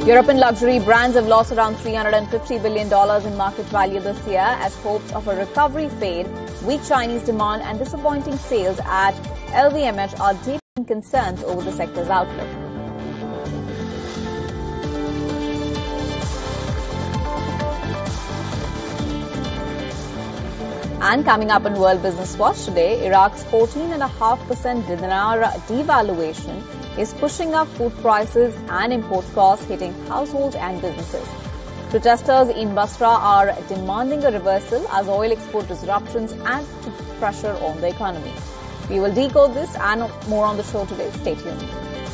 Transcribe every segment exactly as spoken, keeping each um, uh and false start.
European luxury brands have lost around three hundred fifty billion dollars in market value this year as hopes of a recovery fade. Weak Chinese demand and disappointing sales at L V M H are deepening concerns over the sector's outlook. And coming up on World Business Watch today, Iraq's fourteen point five percent dinar devaluation is pushing up food prices and import costs, hitting households and businesses. Protesters in Basra are demanding a reversal as oil export disruptions add to pressure on the economy. We will decode this and more on the show today. Stay tuned.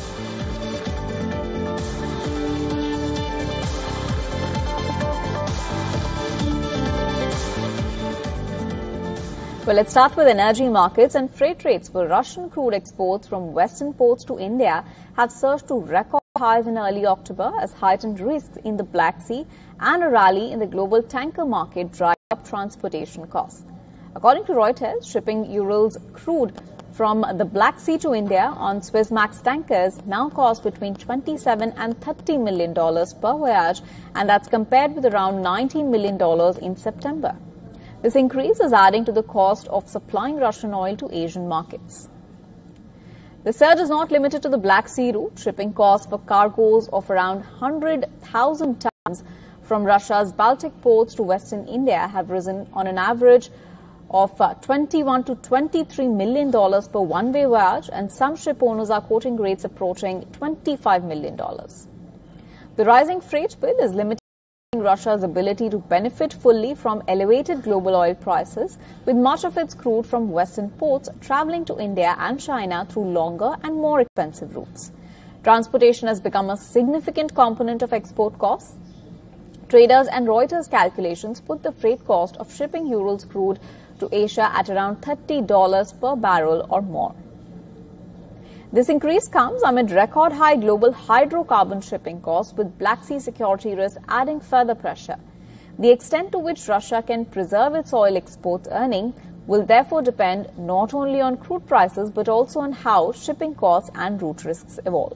Well, let's start with energy markets and freight rates for Russian crude exports from Western ports to India have surged to record highs in early October as heightened risks in the Black Sea and a rally in the global tanker market drive up transportation costs. According to Reuters, shipping Urals crude from the Black Sea to India on Suezmax tankers now cost between twenty-seven and thirty million dollars per voyage, and that's compared with around nineteen million dollars in September. This increase is adding to the cost of supplying Russian oil to Asian markets. The surge is not limited to the Black Sea route. Shipping costs for cargoes of around one hundred thousand tons from Russia's Baltic ports to Western India have risen on an average of twenty-one to twenty-three million dollars per one-way voyage, and some ship owners are quoting rates approaching twenty-five million dollars. The rising freight bill is limited Russia's ability to benefit fully from elevated global oil prices, with much of its crude from Western ports traveling to India and China through longer and more expensive routes. Transportation has become a significant component of export costs. Traders and Reuters calculations put the freight cost of shipping Urals crude to Asia at around thirty dollars per barrel or more. This increase comes amid record-high global hydrocarbon shipping costs, with Black Sea security risks adding further pressure. The extent to which Russia can preserve its oil exports earning will therefore depend not only on crude prices but also on how shipping costs and route risks evolve.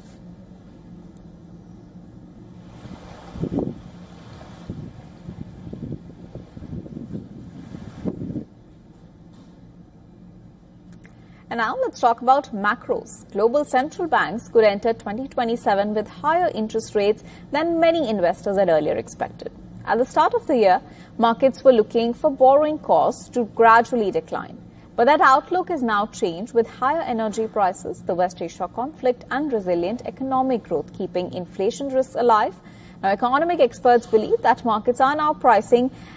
And now let's talk about macros. Global central banks could enter twenty twenty-seven with higher interest rates than many investors had earlier expected. At the start of the year, markets were looking for borrowing costs to gradually decline. But that outlook has now changed, with higher energy prices, the West Asia conflict, and resilient economic growth keeping inflation risks alive. Now, economic experts believe that markets are now pricing